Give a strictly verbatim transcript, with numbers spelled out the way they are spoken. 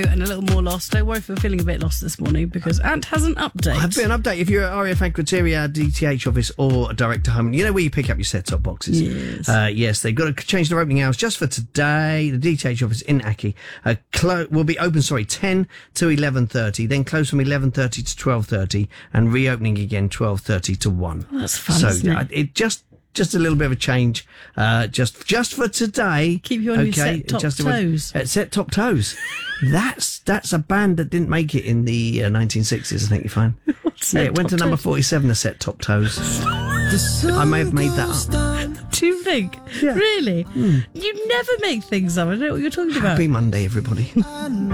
And a little more lost. Don't worry if we're feeling a bit lost this morning because Ant has an update. I've got an update. If you're at R A F Anqueteria, D T H office or direct to home, you know where you pick up your set-top boxes? Yes. Uh, yes, they've got to change their opening hours just for today. The D T H office in Aki uh, clo- will be open, sorry, ten to eleven thirty, then close from eleven thirty to twelve thirty and reopening again twelve thirty to one. Well, that's fun, so, isn't it? uh, it just... Just a little bit of a change, uh, just just for today. Keep you on your set-top just toes. Uh, set-top toes. that's that's a band that didn't make it in the uh, nineteen sixties, I think you find. Yeah, it went to number forty-seven, the set-top toes. I may have made that up. Do you think? Yeah. Really? Mm. You never make things up. I don't know what you're talking about. Happy Monday, everybody.